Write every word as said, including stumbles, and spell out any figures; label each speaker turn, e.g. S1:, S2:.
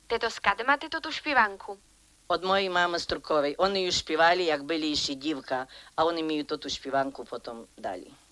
S1: Тето, скаде мате тоту шпіванку?
S2: Od mojej mamy Strukowej. Oni już śpiewali, jak byli jeszcze dziwka, a oni mi tę śpiewanku potem dali.